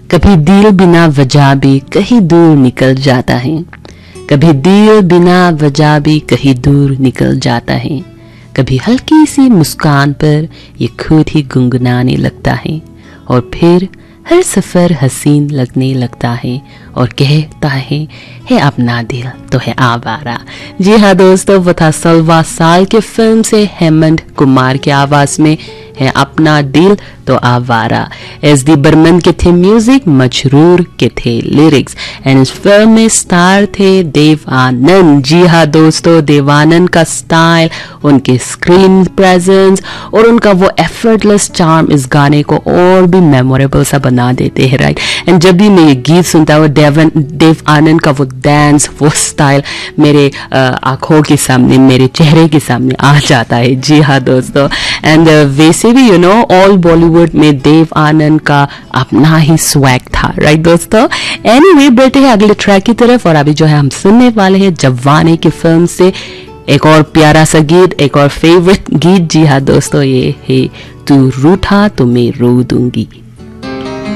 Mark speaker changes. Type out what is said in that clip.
Speaker 1: कभी दिल बिना वजह भी कहीं दूर निकल जाता है, कभी दिल बिना वजह भी कहीं दूर निकल जाता है, कभी हल्की सी मुस्कान पर ये खुद ही गुनगुनाने लगता है और फिर हर सफ़र हसीन लगने लगता है और कहता है अपना दिल तो है आवारा। जी हाँ दोस्तों, वो था सलवा साल के फिल्म से हेमंत कुमार की आवाज़ में है अपना दिल तो आवारा। SD बर्मन के थे म्यूजिक, मजरूर के थे लिरिक्स एंड इस फिल्म में स्टार थे देव आनंद। जी हाँ दोस्तों, देव आनंद का स्टाइल, उनके स्क्रीन प्रेजेंस और उनका वो एफर्टलेस चार्म इस गाने को और भी मेमोरेबल सा बना देते हैं, राइट। एंड जब भी मैं ये गीत सुनता हूँ, देव आनंद का वो डांस, वो स्टाइल मेरे आंखों के सामने, मेरे चेहरे के सामने आ जाता है। जी हाँ दोस्तों, एंड वैसे भी ऑल बॉलीवुड में देव आनंद का अपना ही स्वैग था, राइट दोस्तों। एनीवे, बढ़ते हैं अगले ट्रैक की तरफ और अभी जो है हम सुनने वाले हैं जवानी की फिल्म से एक और प्यारा सा गीत, एक और फेवरेट गीत। जी हाँ दोस्तों, ये है तू रूठा तो मैं रो दूंगी।